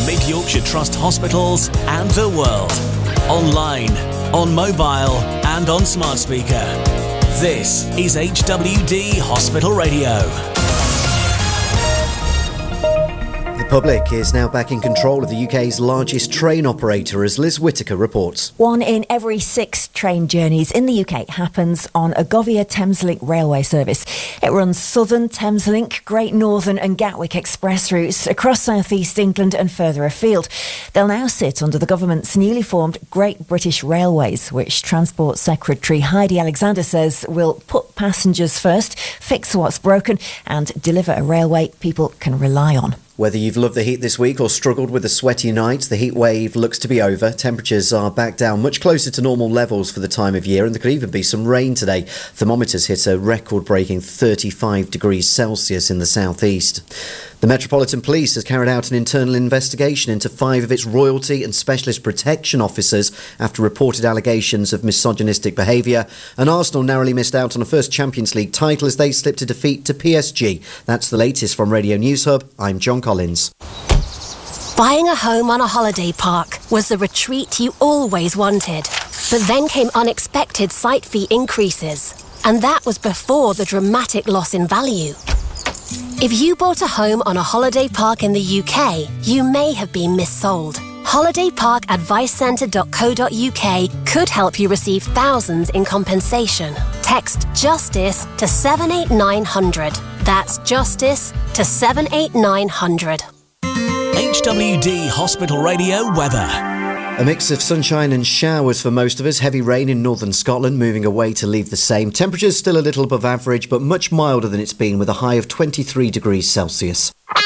Mid Yorkshire Trust hospitals and the world. Online, on mobile and on smart speaker. This is HWD Hospital Radio. The public is now back in control of the UK's largest train operator, as Liz Whittaker reports. 1 in every 6 train journeys in the UK happens on a Govia Thameslink railway service. It runs Southern, Thameslink, Great Northern and Gatwick Express routes across South East England and further afield. They'll now sit under the government's newly formed Great British Railways, which Transport Secretary Heidi Alexander says will put passengers first, fix what's broken and deliver a railway people can rely on. Whether you've loved the heat this week or struggled with a sweaty night, the heat wave looks to be over. Temperatures are back down much closer to normal levels for the time of year, and there could even be some rain today. Thermometers hit a record-breaking 35 degrees Celsius in the southeast. The Metropolitan Police has carried out an internal investigation into 5 of its royalty and specialist protection officers after reported allegations of misogynistic behaviour. And Arsenal narrowly missed out on a first Champions League title as they slipped a defeat to PSG. That's the latest from Radio News Hub. I'm John Collins. Buying a home on a holiday park was the retreat you always wanted. But then came unexpected site fee increases. And that was before the dramatic loss in value. If you bought a home on a holiday park in the UK, you may have been missold. holidayparkadvicecentre.co.uk could help you receive thousands in compensation. Text JUSTICE to 78900. That's JUSTICE to 78900. HWD Hospital Radio weather. A mix of sunshine and showers for most of us. Heavy rain in northern Scotland, moving away to leave the same. Temperatures still a little above average, but much milder than it's been, with a high of 23 degrees Celsius.